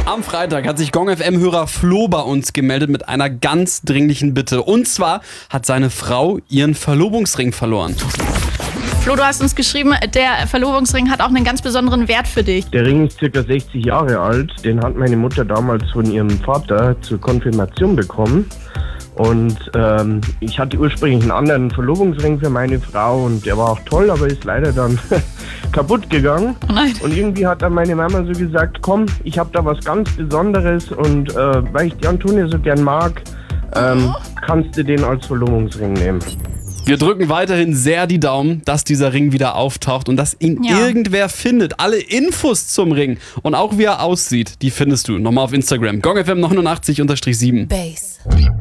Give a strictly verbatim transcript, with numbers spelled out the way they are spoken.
Am Freitag hat sich Gong F M-Hörer Flo bei uns gemeldet mit einer ganz dringlichen Bitte. Und zwar hat seine Frau ihren Verlobungsring verloren. Flo, du hast uns geschrieben, der Verlobungsring hat auch einen ganz besonderen Wert für dich. Der Ring ist circa sechzig Jahre alt. Den hat meine Mutter damals von ihrem Vater zur Konfirmation bekommen. Und ähm, ich hatte ursprünglich einen anderen Verlobungsring für meine Frau und der war auch toll, aber ist leider dann kaputt gegangen. Oh nein. Und irgendwie hat dann meine Mama so gesagt, komm, ich habe da was ganz Besonderes und äh, weil ich die Antonia so gern mag, ähm, kannst du den als Verlobungsring nehmen. Wir drücken weiterhin sehr die Daumen, dass dieser Ring wieder auftaucht und dass ihn Ja. irgendwer findet. Alle Infos zum Ring und auch wie er aussieht, die findest du nochmal auf Instagram. Gong F M neunundachtzig sieben. Bass.